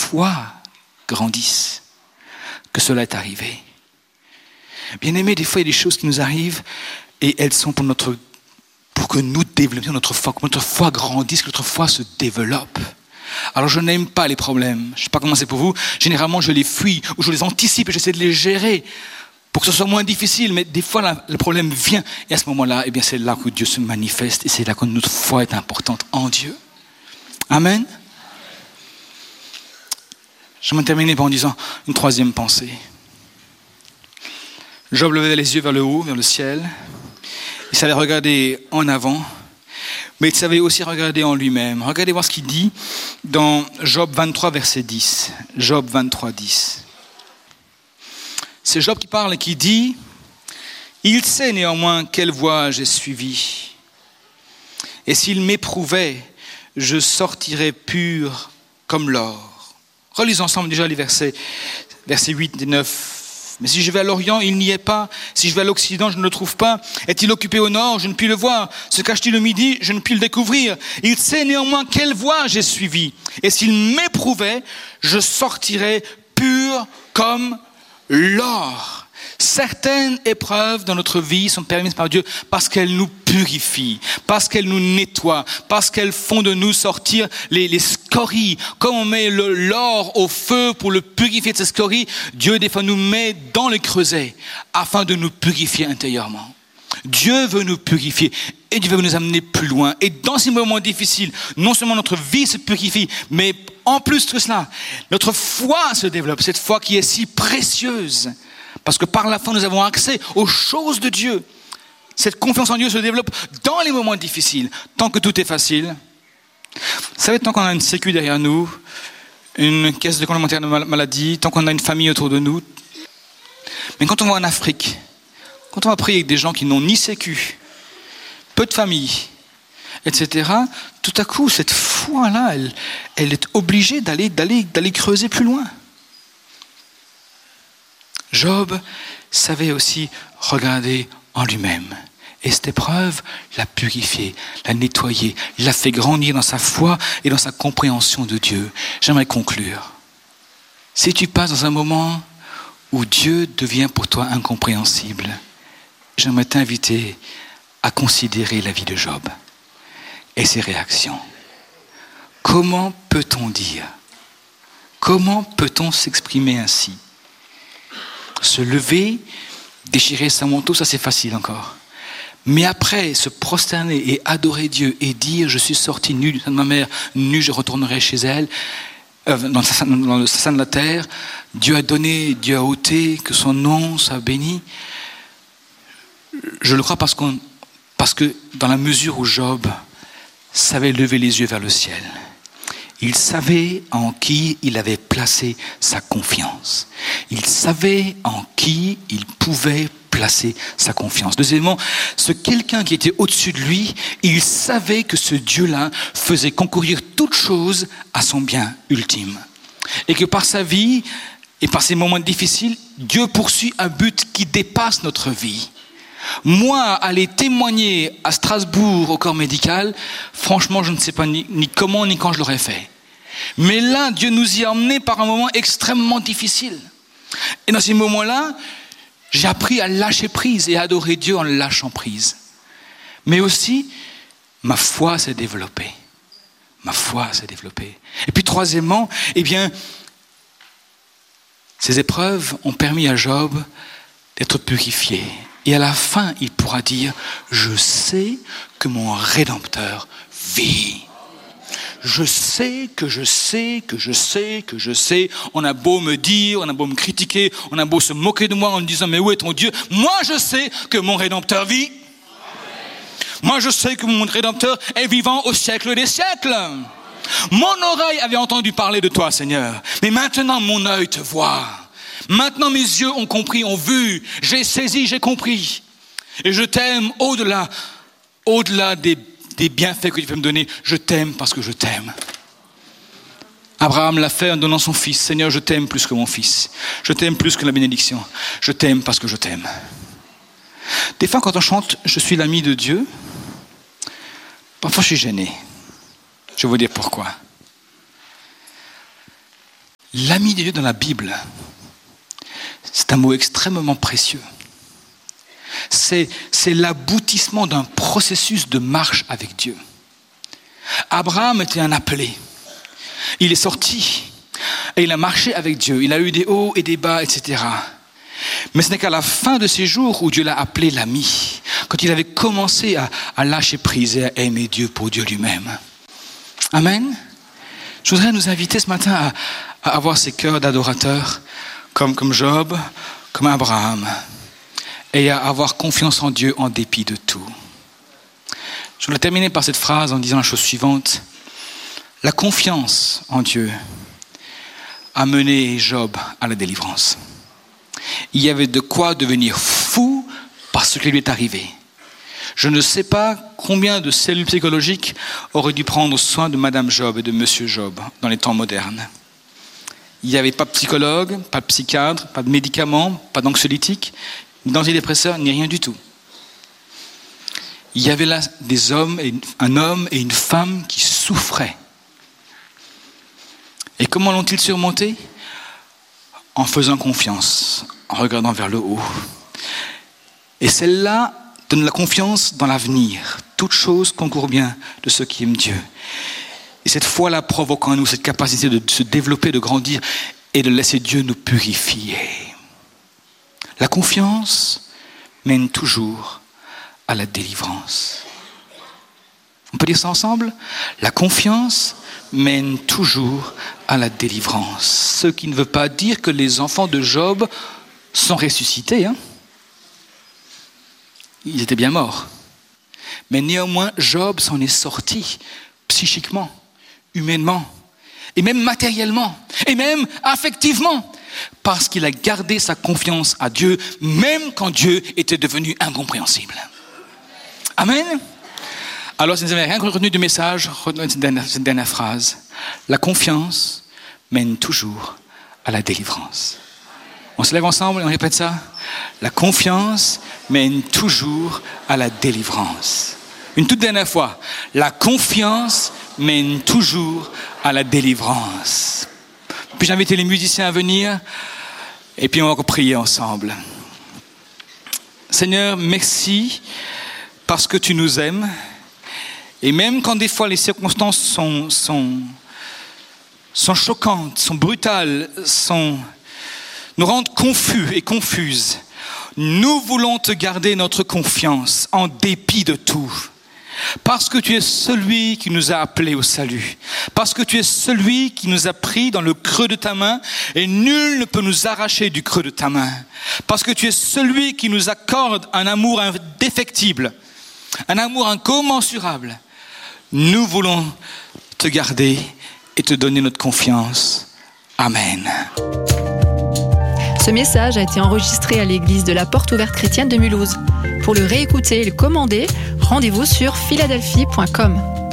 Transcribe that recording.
foi grandisse que cela est arrivé. Bien-aimés, des fois, il y a des choses qui nous arrivent et elles sont pour que nous développions notre foi, que notre foi grandisse, que notre foi se développe. Alors, je n'aime pas les problèmes. Je ne sais pas comment c'est pour vous. Généralement, je les fuis ou je les anticipe et j'essaie de les gérer pour que ce soit moins difficile. Mais des fois, le problème vient. Et à ce moment-là, eh bien, c'est là que Dieu se manifeste et c'est là que notre foi est importante en Dieu. Amen. Je vais terminer en disant une troisième pensée. Job levait les yeux vers le haut, vers le ciel. Il savait regarder en avant, mais il savait aussi regarder en lui-même. Regardez voir ce qu'il dit dans Job 23, verset 10. Job 23, 10. C'est Job qui parle et qui dit « Il sait néanmoins quelle voie j'ai suivie. Et s'il m'éprouvait, je sortirais pur comme l'or. » Relisons ensemble déjà les versets 8 et 9. Mais si je vais à l'Orient, il n'y est pas. Si je vais à l'Occident, je ne le trouve pas. Est-il occupé au Nord? Je ne puis le voir. Se cache-t-il au Midi? Je ne puis le découvrir. Il sait néanmoins quelle voie j'ai suivie. Et s'il m'éprouvait, je sortirais pur comme l'or. Certaines épreuves dans notre vie sont permises par Dieu parce qu'elles nous purifient, parce qu'elles nous nettoient, parce qu'elles font de nous sortir les scories. Comme on met l'or au feu pour le purifier de ces scories, Dieu des fois nous met dans le creuset afin de nous purifier intérieurement. Dieu veut nous purifier et Dieu veut nous amener plus loin. Et dans ces moments difficiles, non seulement notre vie se purifie, mais en plus de cela, notre foi se développe, cette foi qui est si précieuse. Parce que par la foi, nous avons accès aux choses de Dieu. Cette confiance en Dieu se développe dans les moments difficiles. Tant que tout est facile. Vous savez, tant qu'on a une sécu derrière nous, une caisse de complémentaire de maladie, tant qu'on a une famille autour de nous. Mais quand on va en Afrique, quand on va prier avec des gens qui n'ont ni sécu, peu de famille, etc., tout à coup, cette foi-là, elle est obligée d'aller creuser plus loin. Job savait aussi regarder en lui-même. Et cette épreuve l'a purifié, l'a nettoyé, l'a fait grandir dans sa foi et dans sa compréhension de Dieu. J'aimerais conclure. Si tu passes dans un moment où Dieu devient pour toi incompréhensible, j'aimerais t'inviter à considérer la vie de Job et ses réactions. Comment peut-on dire? Comment peut-on s'exprimer ainsi? Se lever, déchirer sa manteau, ça c'est facile encore. Mais après, se prosterner et adorer Dieu et dire « Je suis sorti nu du sein de ma mère, nu je retournerai chez elle », dans le sein de la terre, Dieu a donné, Dieu a ôté, que son nom soit béni. Je le crois parce que dans la mesure où Job savait lever les yeux vers le ciel, il savait en qui il avait placé sa confiance. Il savait en qui il pouvait placer sa confiance. Deuxièmement, ce quelqu'un qui était au-dessus de lui, il savait que ce Dieu-là faisait concourir toutes choses à son bien ultime. Et que par sa vie et par ces moments difficiles, Dieu poursuit un but qui dépasse notre vie. Moi, aller témoigner à Strasbourg au corps médical, franchement, je ne sais pas ni comment ni quand je l'aurais fait. Mais là, Dieu nous y a emmenés par un moment extrêmement difficile. Et dans ces moments-là, j'ai appris à lâcher prise et à adorer Dieu en lâchant prise. Mais aussi, ma foi s'est développée. Ma foi s'est développée. Et puis troisièmement, ces épreuves ont permis à Job d'être purifié. Et à la fin, il pourra dire « Je sais que mon Rédempteur vit. » Je sais que je sais. On a beau me dire, on a beau me critiquer, on a beau se moquer de moi en me disant « Mais où est ton Dieu ?» Moi, je sais que mon Rédempteur vit. Moi, je sais que mon Rédempteur est vivant au siècle des siècles. Mon oreille avait entendu parler de toi, Seigneur. Mais maintenant, mon œil te voit. Maintenant, mes yeux ont compris, ont vu, j'ai saisi, j'ai compris. Et je t'aime au-delà des bienfaits que tu peux me donner. Je t'aime parce que je t'aime. Abraham l'a fait en donnant son fils. Seigneur, je t'aime plus que mon fils. Je t'aime plus que la bénédiction. Je t'aime parce que je t'aime. Des fois, quand on chante « Je suis l'ami de Dieu », parfois je suis gêné. Je vais vous dire pourquoi. L'ami de Dieu dans la Bible, c'est un mot extrêmement précieux. C'est l'aboutissement d'un processus de marche avec Dieu. Abraham était un appelé. Il est sorti et il a marché avec Dieu. Il a eu des hauts et des bas, etc. Mais ce n'est qu'à la fin de ses jours où Dieu l'a appelé l'ami, quand il avait commencé à lâcher prise et à aimer Dieu pour Dieu lui-même. Amen. Je voudrais nous inviter ce matin à avoir ces cœurs d'adorateurs comme Job, comme Abraham, et à avoir confiance en Dieu en dépit de tout. Je voulais terminer par cette phrase en disant la chose suivante. La confiance en Dieu a mené Job à la délivrance. Il y avait de quoi devenir fou par ce qui lui est arrivé. Je ne sais pas combien de cellules psychologiques auraient dû prendre soin de Madame Job et de Monsieur Job dans les temps modernes. Il n'y avait pas de psychologue, pas de psychiatre, pas de médicaments, pas d'anxiolytiques, d'antidépresseurs, ni rien du tout. Il y avait là un homme et une femme qui souffraient. Et comment l'ont-ils surmonté ? En faisant confiance, en regardant vers le haut. Et celle-là donne la confiance dans l'avenir. Toute chose concourt bien de ceux qui aiment Dieu. Et cette foi-là provoque en nous cette capacité de se développer, de grandir et de laisser Dieu nous purifier. La confiance mène toujours à la délivrance. On peut dire ça ensemble ? La confiance mène toujours à la délivrance. Ce qui ne veut pas dire que les enfants de Job sont ressuscités. Ils étaient bien morts. Mais néanmoins, Job s'en est sorti psychiquement, humainement, et même matériellement, et même affectivement, parce qu'il a gardé sa confiance à Dieu, même quand Dieu était devenu incompréhensible. Amen. Alors, si vous n'avez rien retenu du message, retenez cette dernière phrase. La confiance mène toujours à la délivrance. On se lève ensemble et on répète ça. La confiance mène toujours à la délivrance. Une toute dernière fois. La confiance mène toujours à la délivrance. Puis j'invite les musiciens à venir et puis on va prier ensemble. Seigneur, merci parce que tu nous aimes. Et même quand des fois les circonstances sont choquantes, sont brutales, nous rendent confus et confuses, nous voulons te garder notre confiance en dépit de tout. Parce que tu es celui qui nous a appelés au salut. Parce que tu es celui qui nous a pris dans le creux de ta main et nul ne peut nous arracher du creux de ta main. Parce que tu es celui qui nous accorde un amour indéfectible, un amour incommensurable. Nous voulons te garder et te donner notre confiance. Amen. Ce message a été enregistré à l'église de la Porte Ouverte Chrétienne de Mulhouse. Pour le réécouter et le commander, rendez-vous sur philadelphie.com.